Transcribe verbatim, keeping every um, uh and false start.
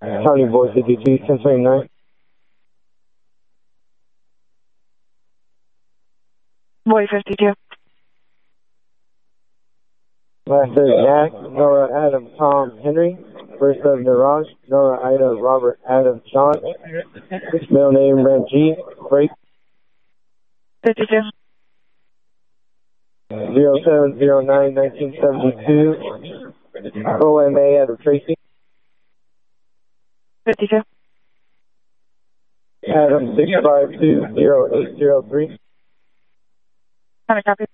County Board fifty-two, ten twenty-nine. Boy fifty-two. Last name Jack, Nora Adam Tom Henry. First of Niraj, Nora Ida Robert Adam John. Middle name Ranjit. Break. fifty-two. zero seven zero nine nineteen seventy-two. O M A Adam Tracy. fifty-two. Adam six five two zero eight zero three. How many copy?